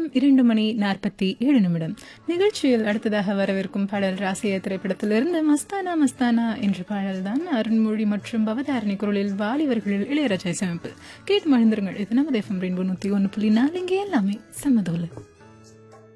2:47 நிகழ்ச்சியில் அடுத்ததாக வரவிருக்கும் பாடல் ராசிய திரைப்படத்திலிருந்து மஸ்தானா மஸ்தானா என்ற பாடல்தான். அருண்மொழி மற்றும் பவதாரணி குரலில் வாலிபர்களில் இளையராஜா இசையமைப்பு. கேட்டு மகிழ்ந்திருங்கள். இது நமது FM ரெயின்போ 101.4. இங்கே எல்லாமே சமதோல.